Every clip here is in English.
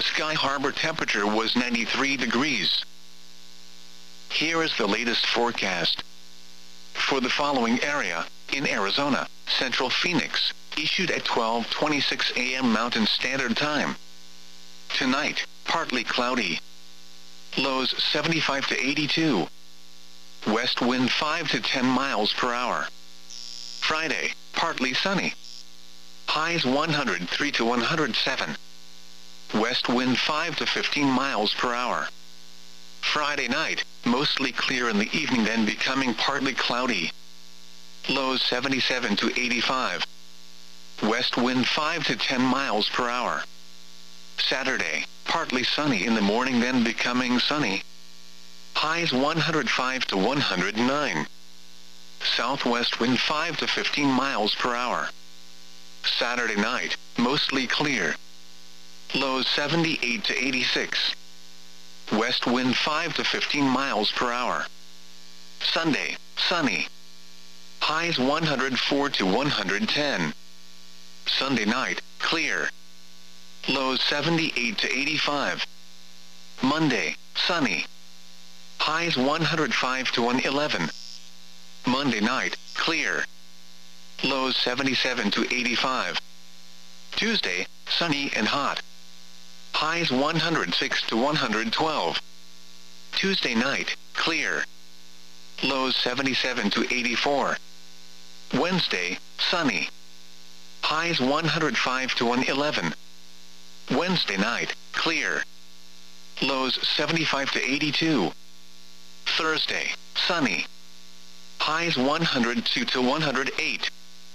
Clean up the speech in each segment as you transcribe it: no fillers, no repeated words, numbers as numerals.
The Sky Harbor temperature was 93 degrees. Here is the latest forecast. For the following area, in Arizona, Central Phoenix, issued at 12:26 a.m. Mountain Standard Time. Tonight, partly cloudy. Lows 75 to 82. West wind 5 to 10 miles per hour. Friday, partly sunny. Highs 103 to 107. West wind 5 to 15 miles per hour. Friday night, mostly clear in the evening, then becoming partly cloudy. Lows 77 to 85. West wind 5 to 10 miles per hour. Saturday, partly sunny in the morning, then becoming sunny. Highs 105 to 109. Southwest wind 5 to 15 miles per hour. Saturday night, mostly clear. Lows 78 to 86. West wind 5 to 15 miles per hour. Sunday, sunny. Highs 104 to 110. Sunday night, clear. Lows 78 to 85. Monday, sunny. Highs 105 to 111. Monday night, clear. Lows 77 to 85. Tuesday, sunny and hot. Highs 106 to 112. Tuesday night, clear. Lows 77 to 84. Wednesday, sunny. Highs 105 to 111. Wednesday night, clear. Lows 75 to 82. Thursday, sunny. Highs 102 to 108.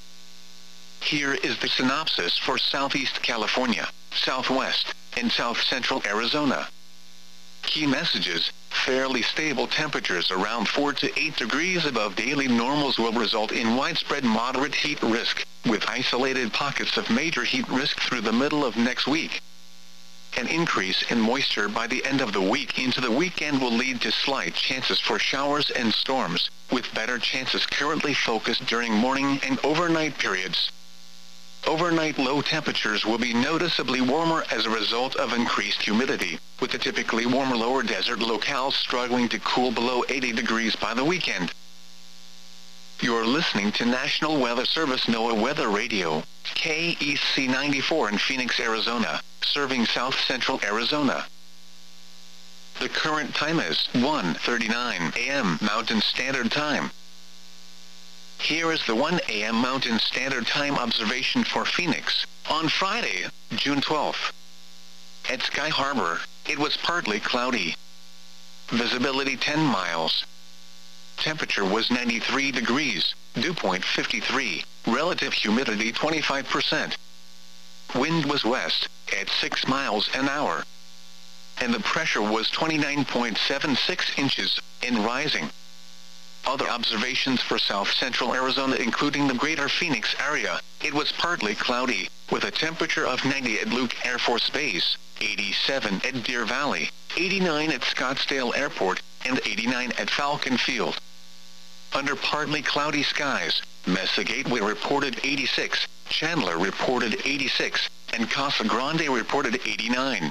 Here is the synopsis for Southeast California, Southwest, and South Central Arizona. Key messages: fairly stable temperatures around 4 to 8 degrees above daily normals will result in widespread moderate heat risk, with isolated pockets of major heat risk through the middle of next week. An increase in moisture by the end of the week into the weekend will lead to slight chances for showers and storms, with better chances currently focused during morning and overnight periods. Overnight low temperatures will be noticeably warmer as a result of increased humidity, with the typically warmer lower desert locales struggling to cool below 80 degrees by the weekend. You're listening to National Weather Service NOAA Weather Radio, KEC 94 in Phoenix, Arizona, serving South Central Arizona. The current time is 1:39 a.m. Mountain Standard Time. Here is the 1 a.m. Mountain Standard Time observation for Phoenix, on Friday, June 12th. At Sky Harbor, it was partly cloudy. Visibility 10 miles. Temperature was 93 degrees, dew point 53, relative humidity 25%. Wind was west, at 6 miles an hour. And the pressure was 29.76 inches, and rising. Other observations for South Central Arizona, including the greater Phoenix area, it was partly cloudy, with a temperature of 90 at Luke Air Force Base, 87 at Deer Valley, 89 at Scottsdale Airport, and 89 at Falcon Field. Under partly cloudy skies, Mesa Gateway reported 86, Chandler reported 86, and Casa Grande reported 89.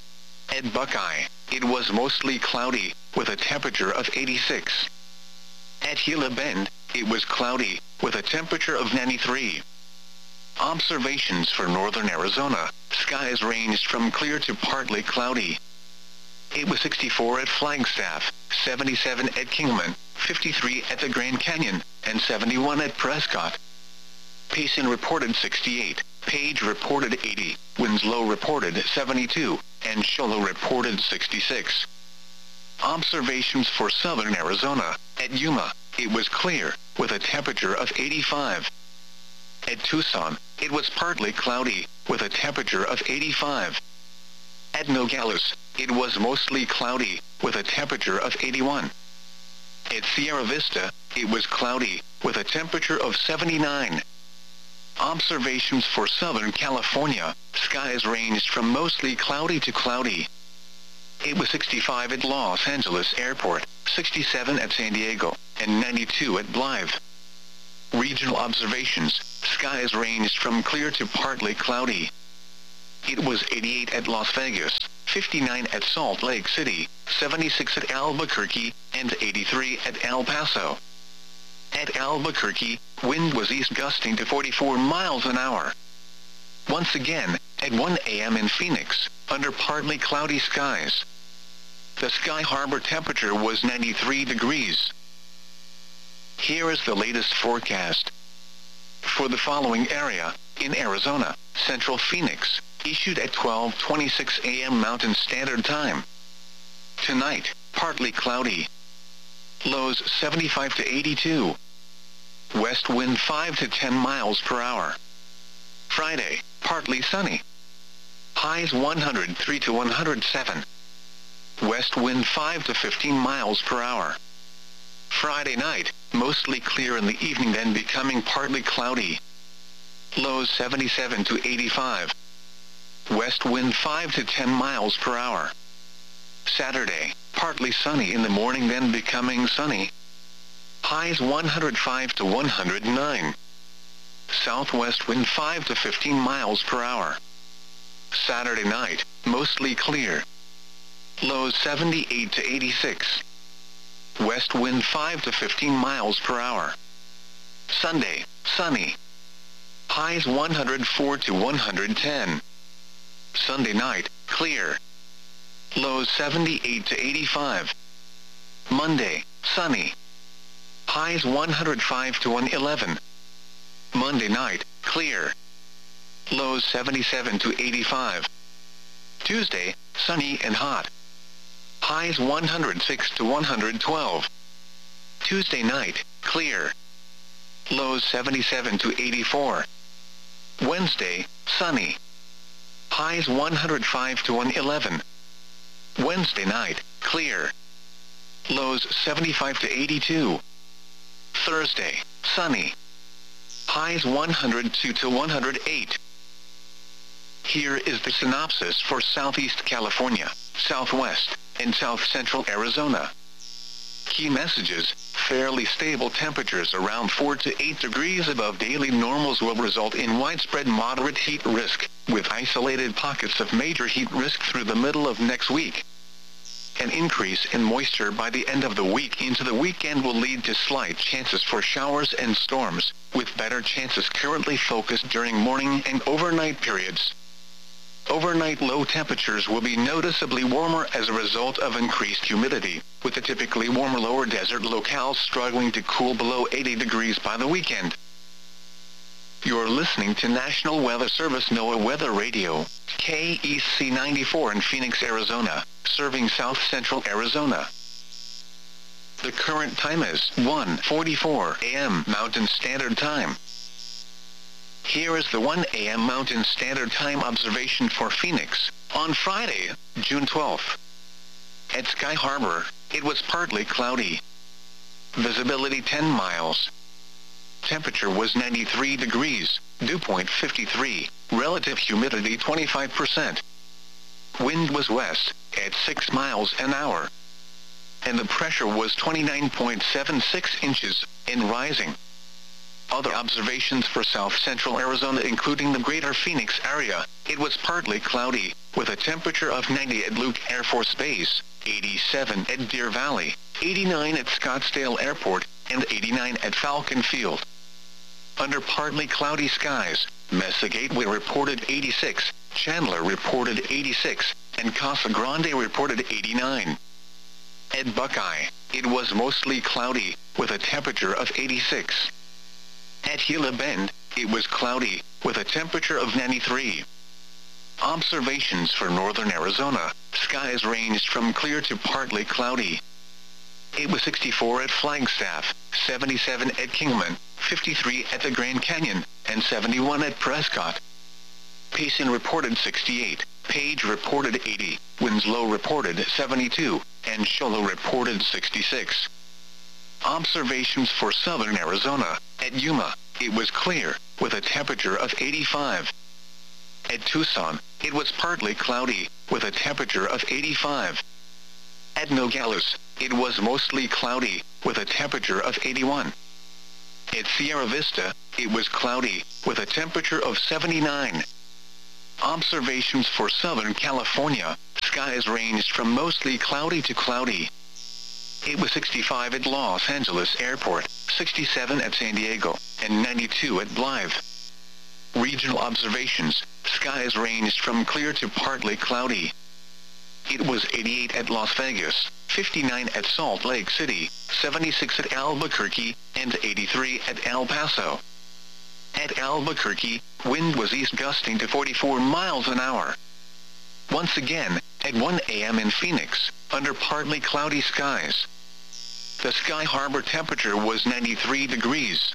At Buckeye, it was mostly cloudy, with a temperature of 86. At Gila Bend, it was cloudy, with a temperature of 93. Observations for northern Arizona, skies ranged from clear to partly cloudy. It was 64 at Flagstaff, 77 at Kingman, 53 at the Grand Canyon, and 71 at Prescott. Payson reported 68, Page reported 80, Winslow reported 72, and Show Low reported 66. Observations for southern Arizona, at Yuma, it was clear, with a temperature of 85. At Tucson, it was partly cloudy, with a temperature of 85. At Nogales, it was mostly cloudy, with a temperature of 81. At Sierra Vista, it was cloudy, with a temperature of 79. Observations for Southern California, skies ranged from mostly cloudy to cloudy. It was 65 at Los Angeles Airport, 67 at San Diego, and 92 at Blythe. Regional observations, skies ranged from clear to partly cloudy. it was 88 at Las Vegas, 59 at Salt Lake City, 76 at Albuquerque, and 83 at El Paso. At Albuquerque, wind was east gusting to 44 miles an hour. Once again, at 1 a.m. in Phoenix, under partly cloudy skies. The Sky Harbor temperature was 93 degrees. Here is the latest forecast. For the following area, in Arizona, Central Phoenix, issued at 12:26 a.m. Mountain Standard Time. Tonight, partly cloudy. Lows 75 to 82. West wind 5 to 10 miles per hour. Friday, partly sunny. Highs 103 to 107. West wind 5 to 15 miles per hour. Friday night, mostly clear in the evening, then becoming partly cloudy. Lows 77 to 85. West wind 5 to 10 miles per hour. Saturday, partly sunny in the morning, then becoming sunny. Highs 105 to 109. Southwest wind 5 to 15 miles per hour. Saturday night, mostly clear. Lows 78 to 86. West wind 5 to 15 miles per hour. Sunday, sunny. Highs 104 to 110. Sunday night, clear. Lows 78 to 85. Monday, sunny. Highs 105 to 111. Monday night, clear. Lows 77 to 85. Tuesday, sunny and hot. Highs 106 to 112. Tuesday night, clear. Lows 77 to 84. Wednesday, sunny. Highs 105 to 111. Wednesday night, clear. Lows 75 to 82. Thursday, sunny. Highs 102 to 108. Here is the synopsis for Southeast California, Southwest, and South Central Arizona. Key messages: fairly stable temperatures around 4 to 8 degrees above daily normals will result in widespread moderate heat risk, with isolated pockets of major heat risk through the middle of next week. An increase in moisture by the end of the week into the weekend will lead to slight chances for showers and storms, with better chances currently focused during morning and overnight periods. Overnight low temperatures will be noticeably warmer as a result of increased humidity, with the typically warmer lower desert locales struggling to cool below 80 degrees by the weekend. You're listening to National Weather Service NOAA Weather Radio, KEC 94 in Phoenix, Arizona, serving South Central Arizona. The current time is 1:44 a.m. Mountain Standard Time. Here is the 1 a.m. Mountain Standard Time observation for Phoenix, on Friday, June 12th. At Sky Harbor, it was partly cloudy. Visibility 10 miles. Temperature was 93 degrees, dew point 53, relative humidity 25%. Wind was west, at 6 miles an hour. And the pressure was 29.76 inches, and rising. Other observations for South Central Arizona, including the greater Phoenix area, it was partly cloudy, with a temperature of 90 at Luke Air Force Base, 87 at Deer Valley, 89 at Scottsdale Airport, and 89 at Falcon Field. Under partly cloudy skies, Mesa Gateway reported 86, Chandler reported 86, and Casa Grande reported 89. At Buckeye, it was mostly cloudy, with a temperature of 86. At Gila Bend, it was cloudy, with a temperature of 93. Observations for northern Arizona, skies ranged from clear to partly cloudy. It was 64 at Flagstaff, 77 at Kingman, 53 at the Grand Canyon, and 71 at Prescott. Payson reported 68, Page reported 80, Winslow reported 72, and Shoalo reported 66. Observations for southern Arizona, at Yuma, it was clear, with a temperature of 85. At Tucson, it was partly cloudy, with a temperature of 85. At Nogales, it was mostly cloudy, with a temperature of 81. At Sierra Vista, it was cloudy, with a temperature of 79. Observations for Southern California, skies ranged from mostly cloudy to cloudy. It was 65 at Los Angeles Airport, 67 at San Diego, and 92 at Blythe. Regional observations, skies ranged from clear to partly cloudy. It was 88 at Las Vegas, 59 at Salt Lake City, 76 at Albuquerque, and 83 at El Paso. At Albuquerque, wind was east gusting to 44 miles an hour. Once again, at 1 a.m. in Phoenix, under partly cloudy skies. The Sky Harbor temperature was 93 degrees.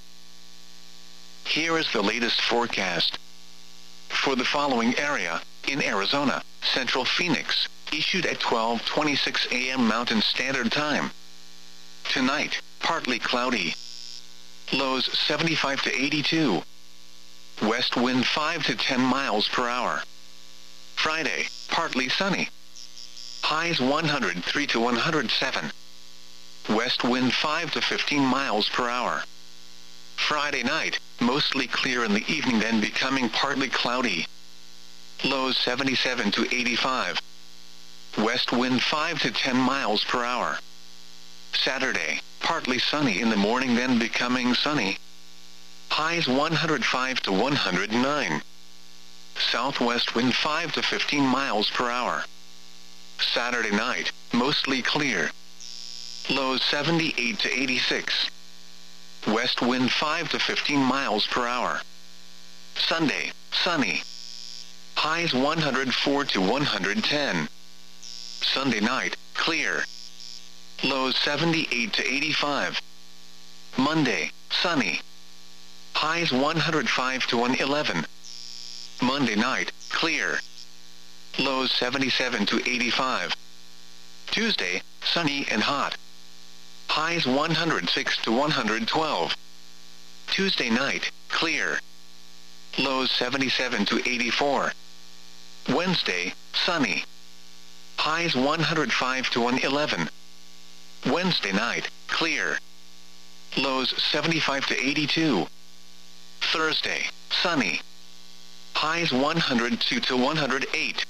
Here is the latest forecast. For the following area, in Arizona, Central Phoenix, issued at 12:26 a.m. Mountain Standard Time. Tonight, partly cloudy. Lows 75 to 82. West wind 5 to 10 miles per hour. Friday, partly sunny. Highs 103 to 107. West wind 5 to 15 miles per hour. Friday night, mostly clear in the evening, then becoming partly cloudy. Lows 77 to 85. West wind 5 to 10 miles per hour. Saturday, partly sunny in the morning, then becoming sunny. Highs 105 to 109. Southwest wind 5 to 15 miles per hour. Saturday night, mostly clear. Lows 78 to 86. West wind 5 to 15 miles per hour. Sunday, sunny. Highs 104 to 110. Sunday night, clear. Lows 78 to 85. Monday, sunny. Highs 105 to 111. Monday night, clear. Lows 77 to 85. Tuesday, sunny and hot. Highs 106 to 112. Tuesday night, clear. Lows 77 to 84. Wednesday, sunny. Highs 105 to 111. Wednesday night, clear. Lows 75 to 82. Thursday, sunny. Highs 102 to 108.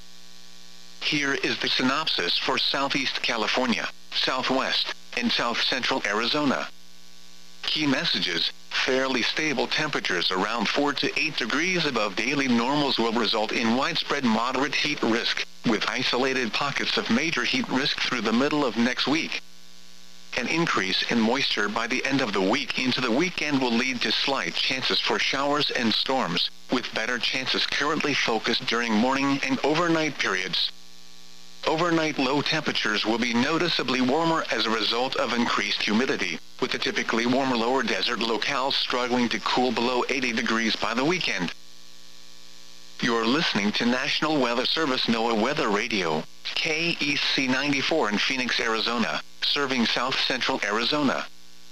Here is the synopsis for Southeast California, Southwest, and South Central Arizona. Key messages: fairly stable temperatures around 4 to 8 degrees above daily normals will result in widespread moderate heat risk, with isolated pockets of major heat risk through the middle of next week. An increase in moisture by the end of the week into the weekend will lead to slight chances for showers and storms, with better chances currently focused during morning and overnight periods. Overnight low temperatures will be noticeably warmer as a result of increased humidity, with the typically warmer lower desert locales struggling to cool below 80 degrees by the weekend. You're listening to National Weather Service NOAA Weather Radio, KEC 94 in Phoenix, Arizona, serving South Central Arizona.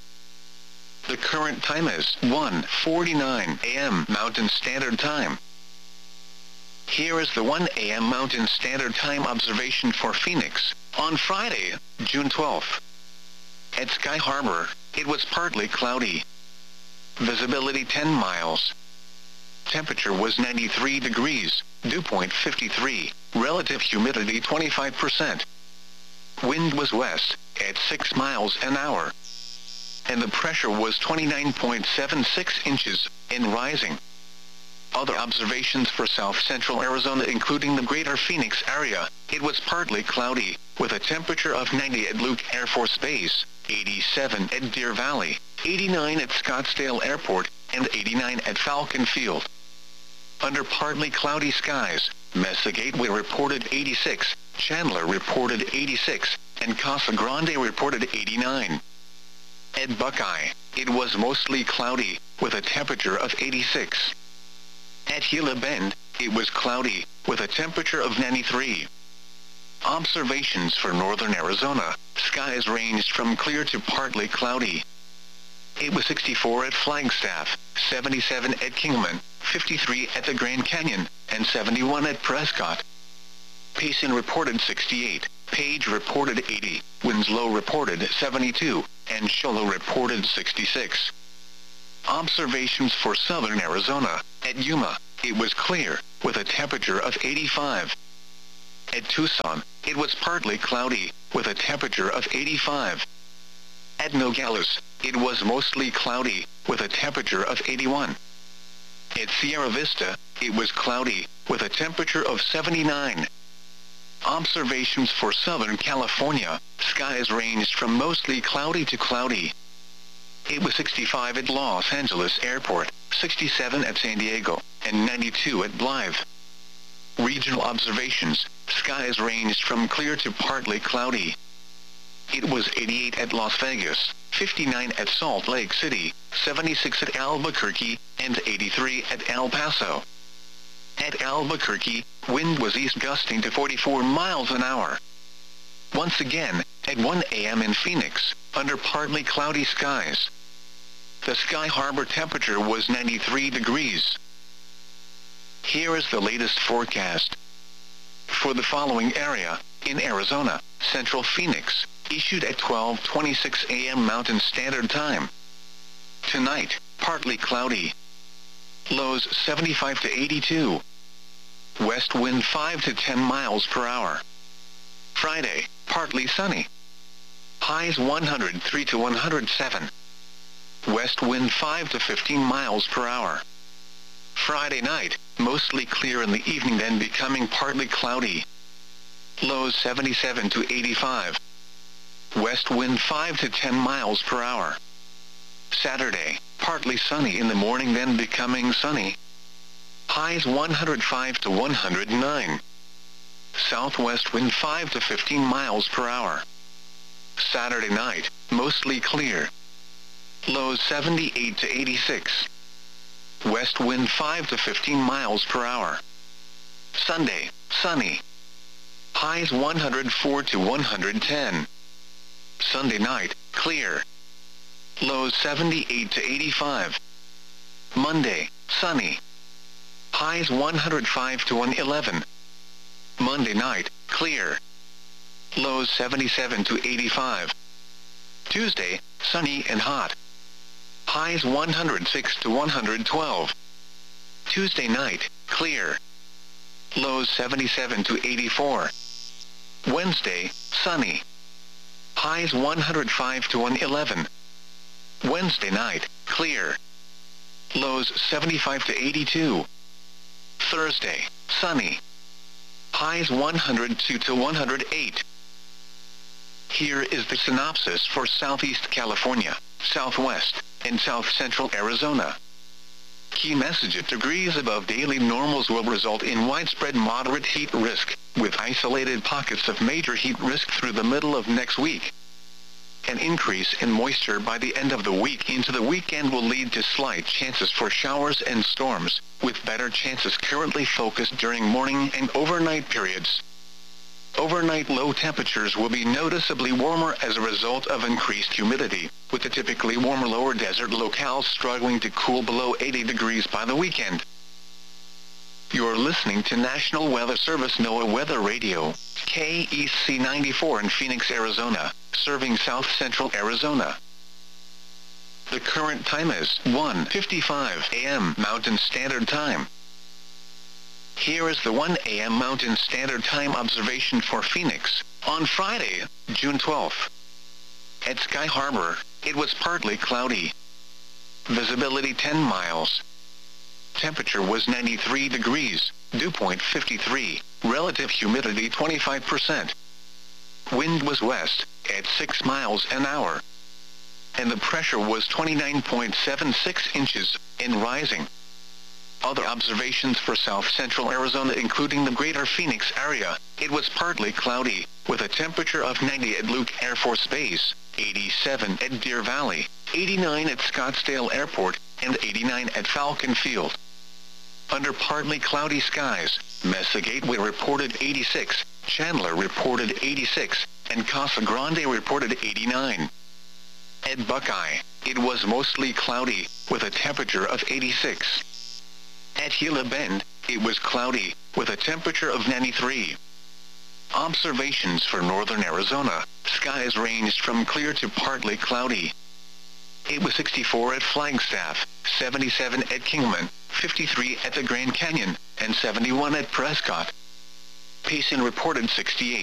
The current time is 1:49 a.m. Mountain Standard Time. Here is the 1 a.m. Mountain Standard Time observation for Phoenix, on Friday, June 12th. At Sky Harbor, it was partly cloudy. Visibility 10 miles. Temperature was 93 degrees, dew point 53, relative humidity 25%. Wind was west, at 6 miles an hour. And the pressure was 29.76 inches, and rising. Other observations for South Central Arizona, including the greater Phoenix area, it was partly cloudy, with a temperature of 90 at Luke Air Force Base, 87 at Deer Valley, 89 at Scottsdale Airport, and 89 at Falcon Field. Under partly cloudy skies, Mesa Gateway reported 86, Chandler reported 86, and Casa Grande reported 89. At Buckeye, it was mostly cloudy, with a temperature of 86. At Gila Bend, it was cloudy, with a temperature of 93. Observations for northern Arizona, skies ranged from clear to partly cloudy. It was 64 at Flagstaff, 77 at Kingman, 53 at the Grand Canyon, and 71 at Prescott. Payson reported 68, Page reported 80, Winslow reported 72, and Shoalo reported 66. Observations for southern Arizona, at Yuma, it was clear, with a temperature of 85. At Tucson, it was partly cloudy, with a temperature of 85. At Nogales, it was mostly cloudy, with a temperature of 81. At Sierra Vista, it was cloudy, with a temperature of 79. Observations for Southern California, skies ranged from mostly cloudy to cloudy. It was 65 at Los Angeles Airport, 67 at San Diego, and 92 at Blythe. Regional observations, skies ranged from clear to partly cloudy. It was 88 at Las Vegas, 59 at Salt Lake City, 76 at Albuquerque, and 83 at El Paso. At Albuquerque, wind was east gusting to 44 miles an hour. Once again, at 1 a.m. in Phoenix, under partly cloudy skies. The Sky Harbor temperature was 93 degrees. Here is the latest forecast. For the following area, in Arizona, Central Phoenix, issued at 12:26 a.m. Mountain Standard Time. Tonight, partly cloudy. Lows 75 to 82. West wind 5 to 10 miles per hour. Friday, partly sunny. Highs 103 to 107. West wind 5 to 15 miles per hour. Friday night, mostly clear in the evening, then becoming partly cloudy. Lows 77 to 85. West wind 5 to 10 miles per hour. Saturday, partly sunny in the morning, then becoming sunny. Highs 105 to 109. Southwest wind 5 to 15 miles per hour. Saturday night, mostly clear. Lows 78 to 86. West wind 5 to 15 miles per hour. Sunday, sunny. Highs 104 to 110. Sunday night, clear. Lows 78 to 85. Monday, sunny. Highs 105 to 111. Monday night, clear. Lows 77 to 85. Tuesday, sunny and hot. Highs 106 to 112. Tuesday night, clear. Lows 77 to 84. Wednesday, sunny. Highs 105 to 111. Wednesday night, clear. Lows 75 to 82. Thursday, sunny. Highs 102 to 108. Here is the synopsis for Southeast California, Southwest, and South Central Arizona. Key message: degrees above daily normals will result in widespread moderate heat risk, with isolated pockets of major heat risk through the middle of next week. An increase in moisture by the end of the week into the weekend will lead to slight chances for showers and storms, with better chances currently focused during morning and overnight periods. Overnight low temperatures will be noticeably warmer as a result of increased humidity, with the typically warmer lower desert locales struggling to cool below 80 degrees by the weekend. You're listening to National Weather Service NOAA Weather Radio, KEC 94 in Phoenix, Arizona, serving South Central Arizona. The current time is 1:55 a.m. Mountain Standard Time. Here is the 1 a.m. Mountain Standard Time observation for Phoenix, on Friday, June 12th. At Sky Harbor, it was partly cloudy. Visibility 10 miles. Temperature was 93 degrees, dew point 53, relative humidity 25%. Wind was west, at 6 miles an hour. And the pressure was 29.76 inches, and rising. Other observations for South Central Arizona, including the greater Phoenix area, it was partly cloudy, with a temperature of 90 at Luke Air Force Base, 87 at Deer Valley, 89 at Scottsdale Airport, and 89 at Falcon Field. Under partly cloudy skies, Mesa Gateway reported 86, Chandler reported 86, and Casa Grande reported 89. At Buckeye, it was mostly cloudy, with a temperature of 86. At Gila Bend, it was cloudy, with a temperature of 93. Observations for northern Arizona, skies ranged from clear to partly cloudy. It was 64 at Flagstaff, 77 at Kingman, 53 at the Grand Canyon, and 71 at Prescott. Payson reported 68.